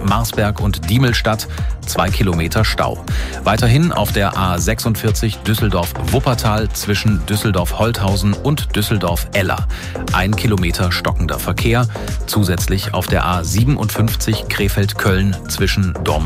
Marsberg und Diemelstadt 2 Kilometer Stau. Weiterhin auf der A46 Düsseldorf-Wuppertal zwischen Düsseldorf-Holthausen und Düsseldorf-Eller 1 Kilometer stockender Verkehr. Zusätzlich auf der A57 Krefeld-Köln zwischen Dormagen